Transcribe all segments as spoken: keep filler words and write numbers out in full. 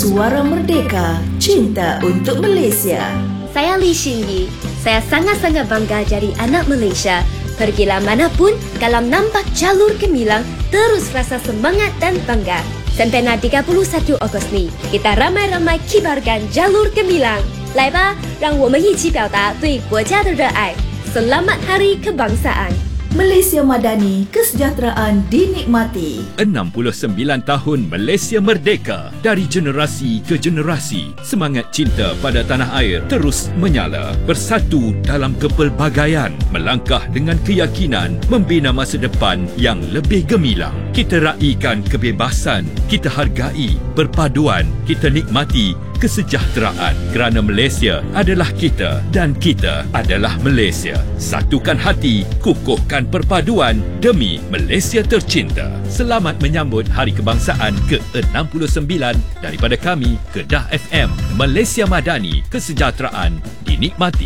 Suara Merdeka, cinta untuk Malaysia. Saya Lee Shin Yi. Saya sangat-sangat bangga jadi anak Malaysia. Pergilah manapun, kalau nampak jalur gemilang, terus rasa semangat dan bangga. Sempena tiga puluh satu Ogos ni, kita ramai-ramai kibarkan jalur gemilang. 来吧，让我们一起表达对国家的热爱。Selamat Hari Kebangsaan. Malaysia Madani, kesejahteraan dinikmati. enam puluh sembilan tahun Malaysia merdeka. Dari generasi ke generasi, semangat cinta pada tanah air terus menyala. Bersatu dalam kepelbagaian, melangkah dengan keyakinan, membina masa depan yang lebih gemilang. Kita raikan kebebasan, kita hargai perpaduan, kita nikmati kesejahteraan, kerana Malaysia adalah kita dan kita adalah Malaysia. Satukan hati, kukuhkan perpaduan demi Malaysia tercinta. Selamat menyambut Hari Kebangsaan ke enam puluh sembilan daripada kami, Kedah F M. Malaysia Madani, kesejahteraan dinikmati.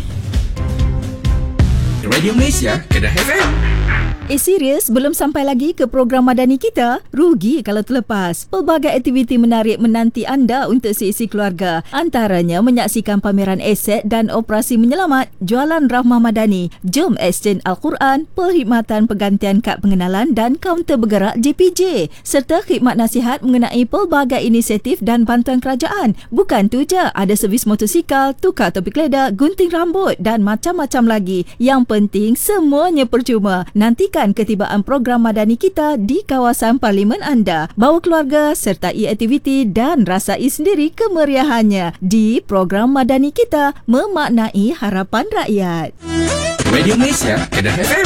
Radio Malaysia, Kedah F M. Eh serius, belum sampai lagi ke program Madani kita? Rugi kalau terlepas. Pelbagai aktiviti menarik menanti anda untuk seisi keluarga. Antaranya menyaksikan pameran aset dan operasi menyelamat, jualan Rahmah Madani, jom exchange Al-Quran, perkhidmatan pergantian kad pengenalan dan kaunter bergerak J P J, serta khidmat nasihat mengenai pelbagai inisiatif dan bantuan kerajaan. Bukan tu je, ada servis motosikal, tukar topik ledah, gunting rambut dan macam-macam lagi. Yang penting, semuanya percuma. Nantikan ketibaan program Madani kita di kawasan parlimen anda. Bawa keluarga, sertai aktiviti dan rasai sendiri kemeriahannya di program Madani kita, memaknai harapan rakyat. Radio Malaysia, Kedah F M.